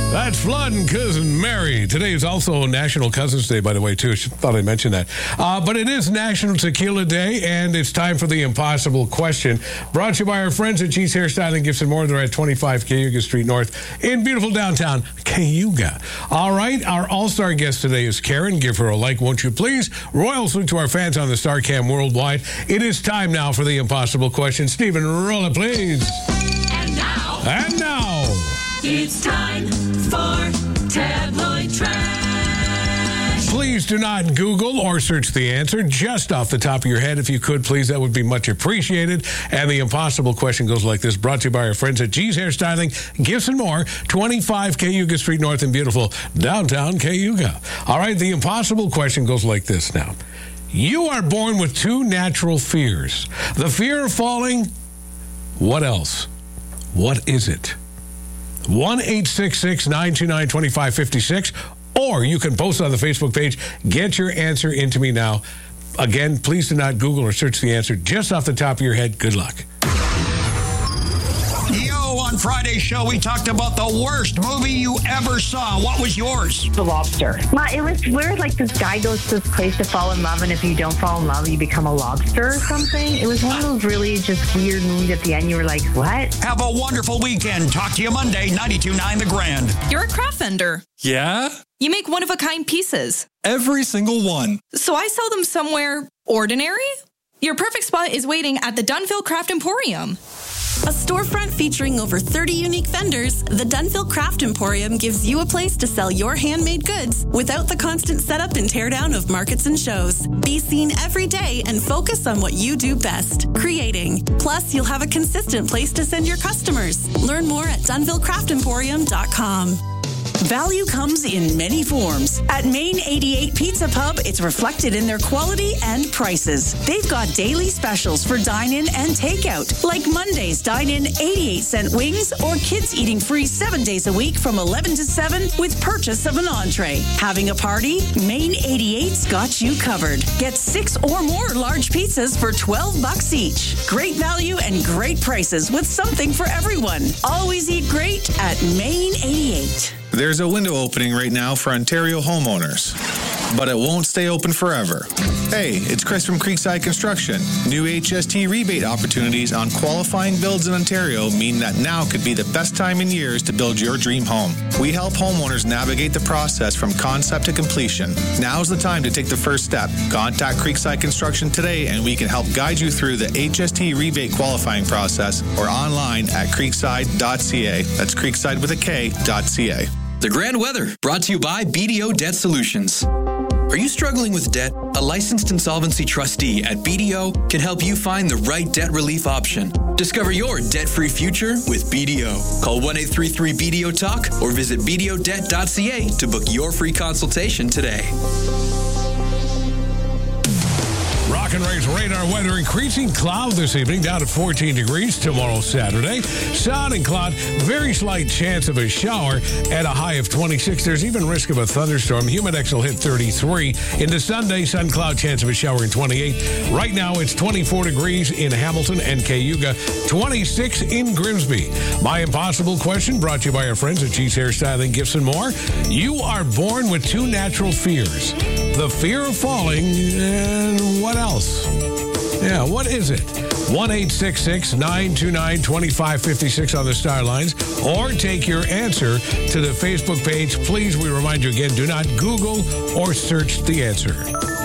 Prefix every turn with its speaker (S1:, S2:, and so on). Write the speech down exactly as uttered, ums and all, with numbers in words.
S1: That's Flood and Cousin Mary. Today is also National Cousins Day, by the way, too. I thought I mentioned that. Uh, but it is National Tequila Day, and it's time for the impossible question. Brought to you by our friends at G's Hairstyling, Gifts and More. They're at twenty-five Cayuga Street North in beautiful downtown Cayuga. All right, our all-star guest today is Karen. Give her a like, won't you please? Royal salute to our fans on the StarCam worldwide. It is time now for the impossible question. Stephen, roll it, please.
S2: And now.
S1: And now.
S2: It's time for Tabloid Trash.
S1: Please do not Google or search the answer. Just off the top of your head, if you could, please. That would be much appreciated. And the impossible question goes like this. Brought to you by our friends at G's Hairstyling, Gifts and More, twenty-five Cayuga Street North in beautiful downtown Cayuga. All right, the impossible question goes like this now. You are born with two natural fears. The fear of falling. What else? What is it? one eight six six, nine two nine, two five five six, or you can post on the Facebook page. Get your answer into me now. Again, please do not Google or search the answer just off the top of your head. Good luck.
S3: Yo, on Friday's show, we talked about the worst movie you ever saw. What was yours?
S4: The Lobster. Ma, it was weird, like this guy goes to this place to fall in love, and if you don't fall in love, you become a lobster or something. It was one of those really just weird movies at the end. You were like, what?
S3: Have a wonderful weekend. Talk to you Monday, ninety-two point nine The Grand.
S5: You're a craft vendor.
S6: Yeah?
S5: You make one-of-a-kind pieces.
S6: Every single one.
S5: So I sell them somewhere ordinary? Your perfect spot is waiting at the Dunville Craft Emporium.
S7: A storefront featuring over thirty unique vendors, the Dunville Craft Emporium gives you a place to sell your handmade goods without the constant setup and teardown of markets and shows. Be seen every day and focus on what you do best, creating. Plus, you'll have a consistent place to send your customers. Learn more at dunville craft emporium dot com.
S8: Value comes in many forms. At Main eighty-eight Pizza Pub, it's reflected in their quality and prices. They've got daily specials for dine-in and takeout, like Monday's dine-in eighty-eight cent wings or kids eating free seven days a week from eleven to seven with purchase of an entree. Having a party? Main eighty-eight's got you covered. Get six or more large pizzas for twelve bucks each. Great value and great prices with something for everyone. Always eat great at Main eighty-eight.
S9: There's a window opening right now for Ontario homeowners, but it won't stay open forever. Hey, it's Chris from Creekside Construction. New H S T rebate opportunities on qualifying builds in Ontario mean that now could be the best time in years to build your dream home. We help homeowners navigate the process from concept to completion. Now's the time to take the first step. Contact Creekside Construction today and we can help guide you through the H S T rebate qualifying process or online at creekside dot c a. That's creekside with a K dot C A.
S10: The Grand Weather, brought to you by B D O Debt Solutions. Are you struggling with debt? A licensed insolvency trustee at B D O can help you find the right debt relief option. Discover your debt-free future with B D O. Call one eight three three B D O talk or visit b d o debt dot c a to book your free consultation today.
S1: Rock and Ray's radar weather, increasing cloud this evening, down to fourteen degrees tomorrow, Saturday. Sun and cloud, very slight chance of a shower at a high of twenty-six. There's even risk of a thunderstorm. Humidex will hit thirty-three. Into Sunday, sun cloud, chance of a shower in twenty-eight. Right now, it's twenty-four degrees in Hamilton and Cayuga, twenty-six in Grimsby. My impossible question, brought to you by our friends at G's Hairstyling, Gifts and More. You are born with two natural fears. The fear of falling, and what else? Yeah, what is it? one eight six six, nine two nine, two five five six on the Star Lines, or take your answer to the Facebook page. Please, we remind you again, do not Google or search the answer.